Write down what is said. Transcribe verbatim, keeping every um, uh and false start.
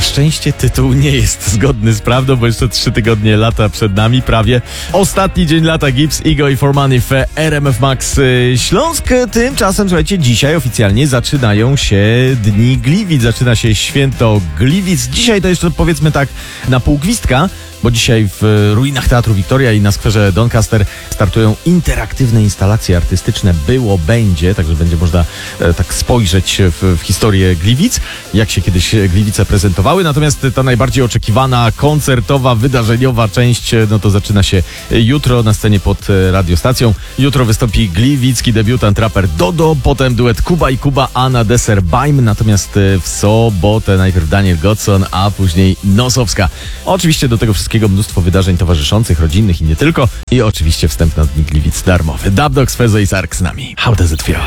szczęście tytuł nie jest zgodny z prawdą, bo jeszcze trzy tygodnie lata przed nami, prawie. Ostatni dzień lata Gibbs, Ego i For Money w R M F Max Śląsk. Tymczasem, słuchajcie, dzisiaj oficjalnie zaczynają się Dni Gliwic, zaczyna się święto Gliwic. Dzisiaj to jeszcze powiedzmy tak na pół gwizdka, bo dzisiaj w ruinach Teatru Wiktoria i na skwerze Doncaster startują interaktywne instalacje artystyczne Było Będzie, także będzie można e, tak spojrzeć w, w historię Gliwic, jak się kiedyś Gliwice prezentowały. Natomiast ta najbardziej oczekiwana koncertowa, wydarzeniowa część, no to zaczyna się jutro na scenie pod radiostacją. Jutro wystąpi gliwicki debiutant raper Dodo, potem duet Kuba i Kuba, a na deser Bajm, natomiast w sobotę najpierw Daniel Godson, a później Nosowska. Oczywiście do tego wszystkiego mnóstwo wydarzeń towarzyszących, rodzinnych i nie tylko. I oczywiście wstęp na Dni Gliwic darmowy. Dubdox, Fezo i Sark z nami. How does it feel?